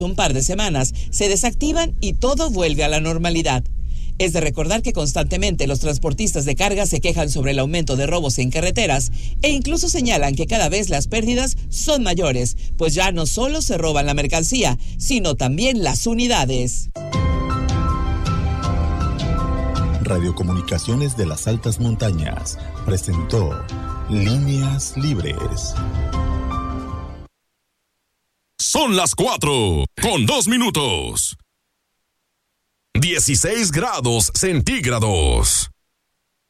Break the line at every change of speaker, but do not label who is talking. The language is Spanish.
un par de semanas se desactivan y todo vuelve a la normalidad. Es de recordar que constantemente los transportistas de carga se quejan sobre el aumento de robos en carreteras e incluso señalan que cada vez las pérdidas son mayores, pues ya no solo se roban la mercancía, sino también las unidades.
Radiocomunicaciones de las Altas Montañas presentó Líneas Libres.
Son las 4:02. 16 grados centígrados.